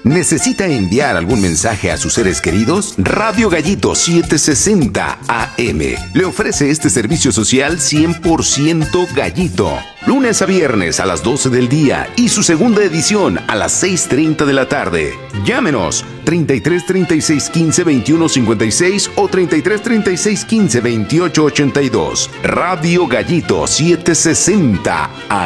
¿Necesita enviar algún mensaje a sus seres queridos? Radio Gallito 760 AM le ofrece este servicio social 100% gallito. Lunes a viernes a las 12 del día y su segunda edición a las 6:30 de la tarde. Llámenos 33 36 15 21 56 o 33 36 15 28 82. Radio Gallito 760 AM.